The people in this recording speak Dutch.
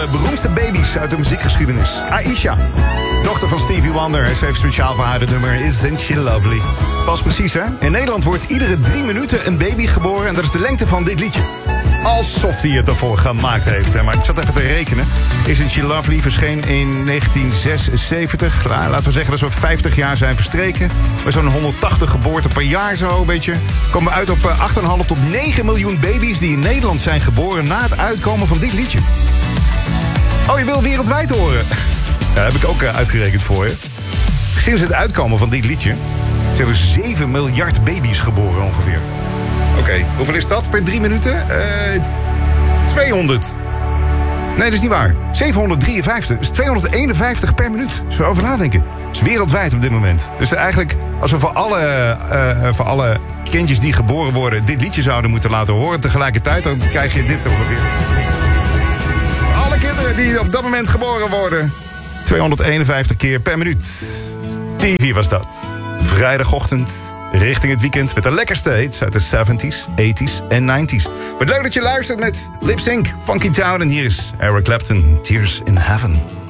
De beroemdste baby's uit de muziekgeschiedenis. Aisha, dochter van Stevie Wonder. Ze heeft speciaal voor haar het nummer Isn't She Lovely. Pas precies, hè? In Nederland wordt iedere 3 minuten een baby geboren. En dat is de lengte van dit liedje. Alsof hij het ervoor gemaakt heeft. Hè? Maar ik zat even te rekenen. Isn't She Lovely verscheen in 1976. Laten we zeggen dat zo'n 50 jaar zijn verstreken. Bij zo'n 180 geboorten per jaar zo, een beetje. Komen we uit op 8,5 tot 9 miljoen baby's die in Nederland zijn geboren na het uitkomen van dit liedje. Oh, je wil wereldwijd horen? Ja, dat heb ik ook uitgerekend voor je. Sinds het uitkomen van dit liedje zijn er 7 miljard baby's geboren ongeveer. Oké, hoeveel is dat per 3 minuten? 200. Nee, dat is niet waar. 753. Dus 251 per minuut. Als we erover nadenken. Dat is wereldwijd op dit moment. Dus eigenlijk, als we voor alle kindjes die geboren worden dit liedje zouden moeten laten horen tegelijkertijd, dan krijg je dit ongeveer. Alle kinderen die op dat moment geboren worden. 251 keer per minuut. TV was dat. Vrijdagochtend richting het weekend met de lekkerste hits uit de 70s, 80s en 90s. Wat leuk dat je luistert met Lip Sync, Funky Town. En hier is Eric Clapton, Tears in Heaven.